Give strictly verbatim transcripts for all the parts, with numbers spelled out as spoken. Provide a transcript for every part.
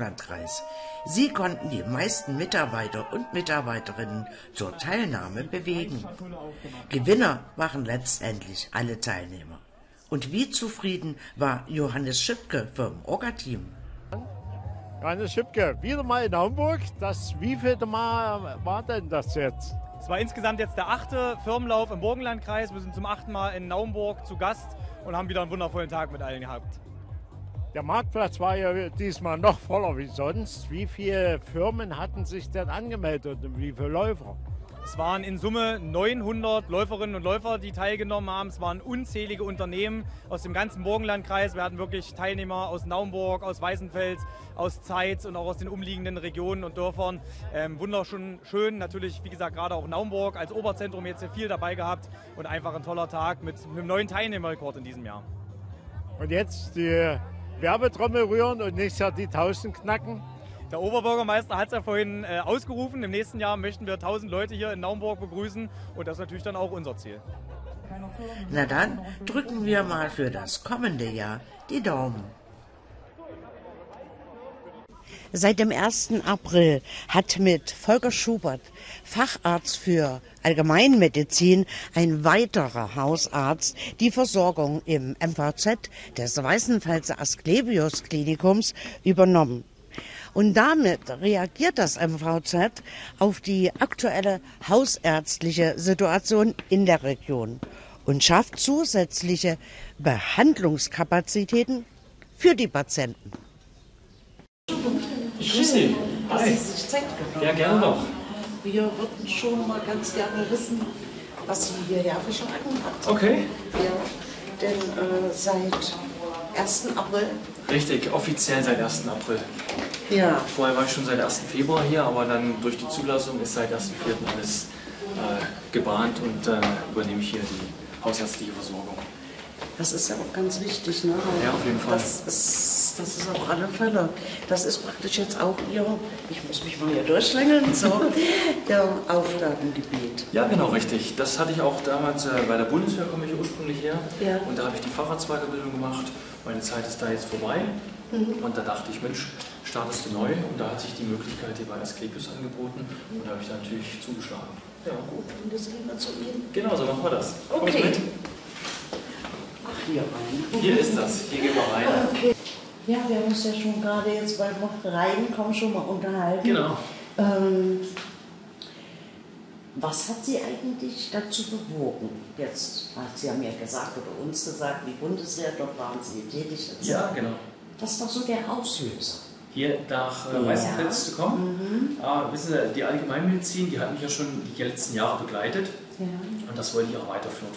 Burgenlandkreis. Sie konnten die meisten Mitarbeiter und Mitarbeiterinnen zur Teilnahme bewegen. Gewinner waren letztendlich alle Teilnehmer. Und wie zufrieden war Johannes Schipke vom Orga-Team? Johannes Schipke, wieder mal in Naumburg. Das wievielte Mal war denn das jetzt? Es war insgesamt jetzt der achte Firmenlauf im Burgenlandkreis. Wir sind zum achten Mal in Naumburg zu Gast und haben wieder einen wundervollen Tag mit allen gehabt. Der Marktplatz war ja diesmal noch voller wie sonst. Wie viele Firmen hatten sich denn angemeldet und wie viele Läufer? Es waren in Summe neunhundert Läuferinnen und Läufer, die teilgenommen haben. Es waren unzählige Unternehmen aus dem ganzen Burgenlandkreis. Wir hatten wirklich Teilnehmer aus Naumburg, aus Weißenfels, aus Zeitz und auch aus den umliegenden Regionen und Dörfern. Ähm, wunderschön, schön, natürlich, wie gesagt, gerade auch Naumburg als Oberzentrum jetzt hier viel dabei gehabt und einfach ein toller Tag mit einem neuen Teilnehmerrekord in diesem Jahr. Und jetzt die Werbetrommel rühren und nächstes Jahr die tausend knacken. Der Oberbürgermeister hat es ja vorhin äh, ausgerufen. Im nächsten Jahr möchten wir tausend Leute hier in Naumburg begrüßen und das ist natürlich dann auch unser Ziel. Na dann drücken wir mal für das kommende Jahr die Daumen. Seit dem ersten April hat mit Volker Schubert, Facharzt für Allgemeinmedizin, ein weiterer Hausarzt die Versorgung im M V Z des Weißenfelser Asklepios Klinikums übernommen. Und damit reagiert das M V Z auf die aktuelle hausärztliche Situation in der Region und schafft zusätzliche Behandlungskapazitäten für die Patienten. Ich grüße Sie. Dass Hi. Sie sich Zeit genommen Ja, gerne doch. haben. Wir würden schon mal ganz gerne wissen, was Sie hierher verschlagen hat. Okay. Ja, denn äh, seit ersten April. Richtig, offiziell seit ersten April. Ja. Vorher war ich schon seit ersten Februar hier, aber dann durch die Zulassung ist seit ersten vierten alles äh, gebahnt und äh, übernehme ich hier die hausärztliche Versorgung. Das ist ja auch ganz wichtig, ne? Ja, auf jeden Fall. Das ist, das ist auf alle Fälle. Das ist praktisch jetzt auch Ihr, ich muss mich mal hier durchschlängeln, so, Ihr Aufgabengebiet. Ja, genau, richtig. Das hatte ich auch damals, äh, bei der Bundeswehr komme ich ursprünglich her. Ja. Und da habe ich die Facharztweiterbildung gemacht. Meine Zeit ist da jetzt vorbei. Mhm. Und da dachte ich, Mensch, startest du neu? Und da hat sich die Möglichkeit hier bei Asklepios angeboten. Und da habe ich natürlich zugeschlagen. Ja, gut. Und das gehen wir zu Ihnen. Genau, so machen wir das. Kommt Okay. mit. Ach, hier rein. Hier ist das. Hier gehen wir rein. Okay. Ja, wir haben uns ja schon gerade jetzt beim Reinkommen schon mal unterhalten. Genau. Ähm, was hat Sie eigentlich dazu bewogen? Jetzt, Sie haben ja gesagt oder uns gesagt, die Bundeswehr, dort waren Sie tätig. Ja, genau. Was war so der Auslöser? Hier nach äh, Ja. Weißenfels zu kommen. Mhm. Ah, wissen Sie, die Allgemeinmedizin, die hat mich ja schon die letzten Jahre begleitet. Ja. Und das wollte ich auch weiterführen.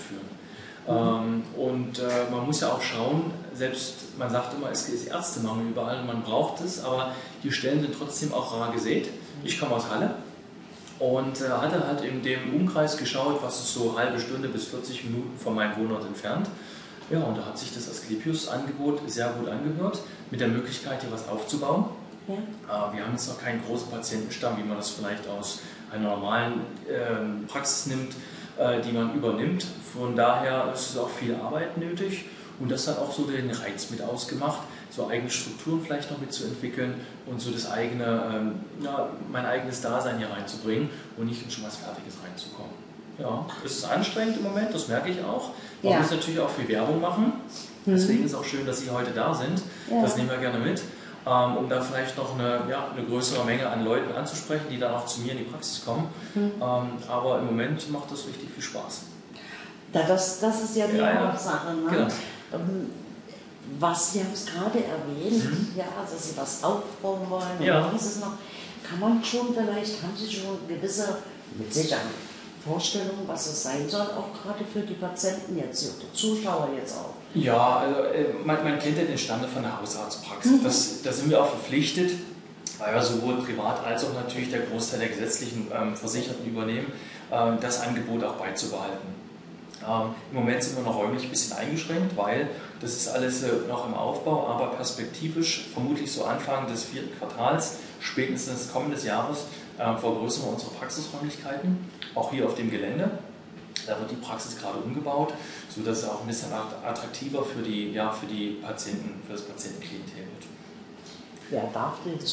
Ähm, und äh, man muss ja auch schauen, selbst man sagt immer, es ist Ärztemangel überall und man braucht es, aber die Stellen sind trotzdem auch rar gesät. Ich komme aus Halle und äh, hatte halt in dem Umkreis geschaut, was ist so halbe Stunde bis vierzig Minuten von meinem Wohnort entfernt. Ja, und da hat sich das Asklepios-Angebot sehr gut angehört, mit der Möglichkeit, hier was aufzubauen. Ja. Äh, wir haben jetzt noch keinen großen Patientenstamm, wie man das vielleicht aus einer normalen äh, Praxis nimmt, die man übernimmt. Von daher ist es auch viel Arbeit nötig und das hat auch so den Reiz mit ausgemacht, so eigene Strukturen vielleicht noch mitzuentwickeln und so das eigene, ähm, ja, mein eigenes Dasein hier reinzubringen und nicht in schon was Fertiges reinzukommen. Ja, es ist anstrengend im Moment, das merke ich auch. Man Ja. muss natürlich auch viel Werbung machen, deswegen ist es auch schön, dass Sie heute da sind. Ja. Das nehmen wir gerne mit. Um da vielleicht noch eine, ja, eine größere Menge an Leuten anzusprechen, die dann auch zu mir in die Praxis kommen. Mhm. Ähm, aber im Moment macht das richtig viel Spaß. Ja, das, das ist ja die Ja, ja. Hauptsache. Ne? Genau. Ähm, Was Sie haben es gerade erwähnt, Mhm. ja, dass Sie was aufbauen wollen. Ja. Und was ist noch? Kann man schon vielleicht, haben Sie schon gewisse, mit Sicherheit, Vorstellungen, was es sein soll, auch gerade für die Patienten jetzt, oder Zuschauer jetzt auch? Ja, also, äh, man, man kennt ja den Standard von der Hausarztpraxis. Mhm. Das, da sind wir auch verpflichtet, weil wir sowohl privat als auch natürlich der Großteil der gesetzlichen ähm, Versicherten übernehmen, ähm, das Angebot auch beizubehalten. Ähm, Im Moment sind wir noch räumlich ein bisschen eingeschränkt, weil das ist alles äh, noch im Aufbau, aber perspektivisch, vermutlich so Anfang des vierten Quartals, spätestens kommendes Jahres, äh, vergrößern wir unsere Praxisräumlichkeiten, auch hier auf dem Gelände. Da wird die Praxis gerade umgebaut, sodass es auch ein bisschen attraktiver für die, ja, für die Patienten, für das Patientenklientel wird. Wer darf denn